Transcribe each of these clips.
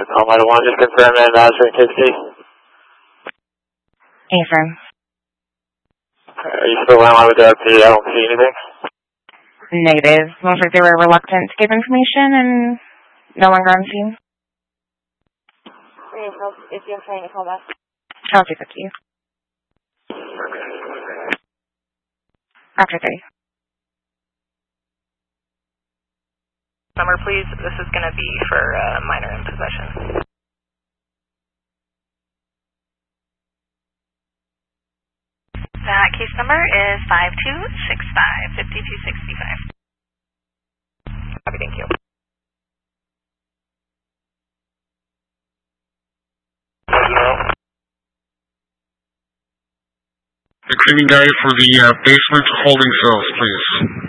Tom Idle 1, just confirm and answering Kinsky. Affirm. Are you still on with the RP? I don't see anything. Negative. Looks like they were reluctant to give information and no longer on scene. If you're trying to call back. I'll take it to you. After 3. Number, please. This is going to be for minor in possession. That case number is 5265-5265. Copy, thank you. The cleaning guy for the basement holding cells, please.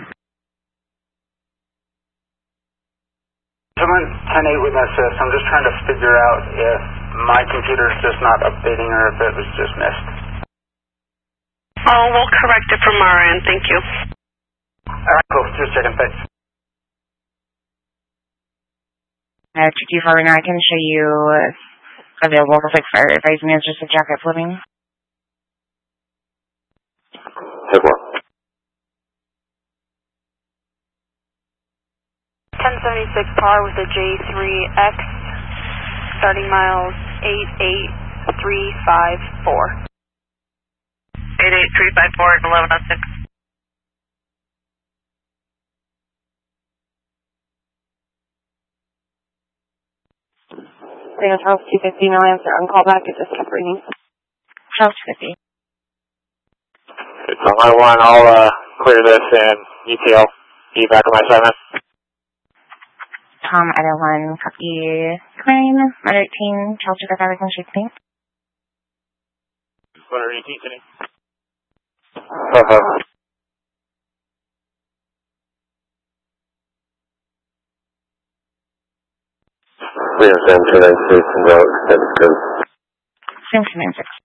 Someone 10-8 with SS. I'm just trying to figure out if my computer is just not updating or if it was just missed. Oh, we'll correct it from our end. Thank you. Alright, cool. Just checking. Thanks. 224 right now, I can show you available for fix fire advising is just a jacket flipping. Hit 1. 1076 par with a J3X, starting miles 88354. 88354 at 1106. Reno Charles 250, no answer on callback. It just kept ringing. Charles 250. Tom Idle 1, I'll clear this and ETL. Be back on my assignment. Tom Idle 1, copy. Clearing. Mother 18, Charles 255, everything should be. Mother 18, sitting. We have 7 296 and route 7 2. Same 296.